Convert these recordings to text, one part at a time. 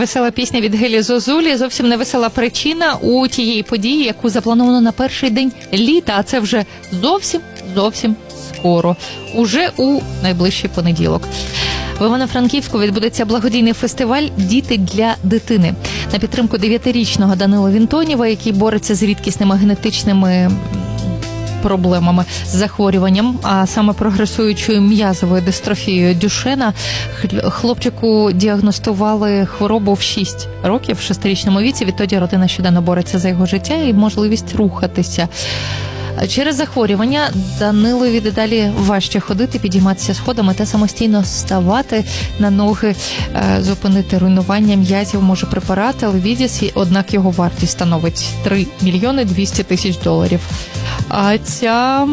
весела пісня від Гелі Зозулі. Зовсім невесела причина у тієї події, яку заплановано на перший день літа, а це вже зовсім скоро, уже у найближчий понеділок. В Івано-Франківську відбудеться благодійний фестиваль «Діти для дитини» на підтримку 9-річного Данила Вінтонєва, який бореться з рідкісними генетичними проблемами, з захворюванням, а саме прогресуючою м'язовою дистрофією Дюшена. Хлопчику діагностували хворобу в 6 років, в 6-річному віці. Відтоді родина щоденно бореться за його життя і можливість рухатися. Через захворювання Данилові дедалі важче ходити, підійматися сходами та самостійно вставати на ноги, зупинити руйнування м'язів може препарат Елвідіс, однак його вартість становить $3 мільйони 200 тисяч. А ця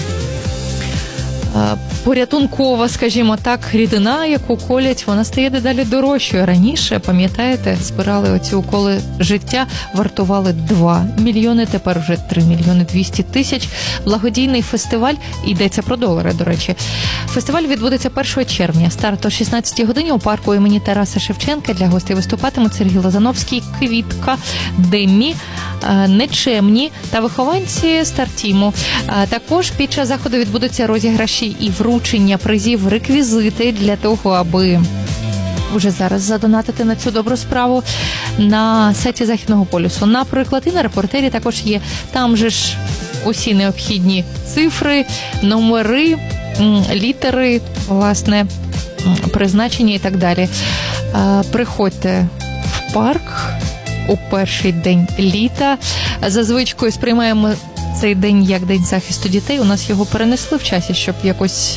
порятункова, скажімо так, рідина, яку колять, вона стає дедалі дорожчою. Раніше, пам'ятаєте, збирали оці уколи життя, вартували $2 мільйони, тепер вже $3 мільйони 200 тисяч. Благодійний фестиваль, йдеться про долари, до речі. Фестиваль відбудеться 1 червня. Старт о 16 годині у парку імені Тараса Шевченка. Для гостей виступатимуть Сергій Лозановський, Квітка, Деммі, Нечемні та вихованці Стартіму. Також під час заходу відбудуться розіграші і вручення призів, реквізити для того, аби вже зараз задонатити на цю добру справу на сайті Західного полюсу. Наприклад, і на репортері також є. Там же ж усі необхідні цифри, номери, літери, власне, призначення і так далі. Приходьте в парк у перший день літа. За звичкою сприймаємо цей день як День захисту дітей. У нас його перенесли в часі, щоб якось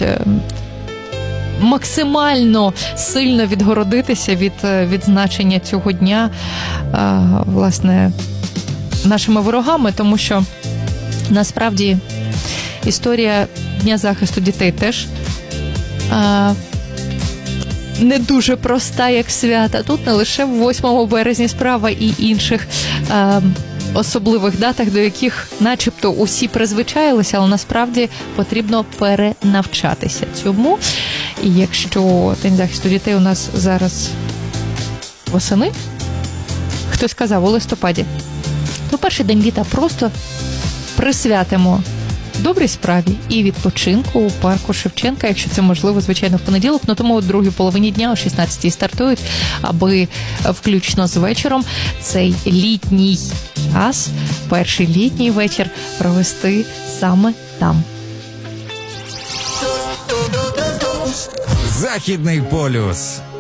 максимально сильно відгородитися від відзначення цього дня, власне, нашими ворогами, тому що насправді історія Дня захисту дітей теж не дуже проста, як свята. Тут не лише в 8 березня справа і інших особливих датах, до яких начебто усі призвичаїлися, але насправді потрібно перенавчатися цьому. І якщо День захисту дітей у нас зараз восени, хтось сказав у листопаді, то перший день літа просто присвятимо добрій справі і відпочинку у парку Шевченка, якщо це можливо, звичайно, в понеділок, но тому у другій половині дня о 16-й стартують, аби включно з вечором цей літній час, перший літній вечір провести саме там. Західний полюс.